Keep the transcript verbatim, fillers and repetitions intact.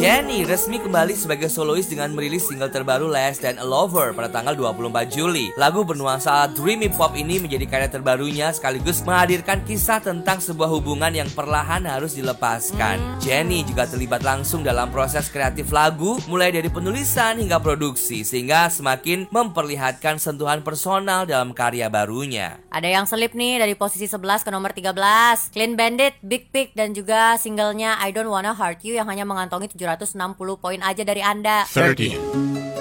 Jennie resmi kembali sebagai solois dengan merilis single terbaru Less Than a Lover pada tanggal dua puluh empat Juli. Lagu bernuansa dreamy pop ini menjadi karya terbarunya sekaligus menghadirkan kisah tentang sebuah hubungan yang perlahan harus dilepaskan. Jennie juga terlibat langsung dalam proses kreatif lagu, mulai dari penulisan hingga produksi, sehingga semakin memperlihatkan sentuhan personal dalam karya barunya. Ada yang selip nih dari posisi sebelas ke nomor tiga belas. Clean Bandit, Big Pig, dan juga singlenya I Don't Wanna Hurt You yang hanya mengantongi tujuh ratus enam puluh poin aja dari Anda. thirty.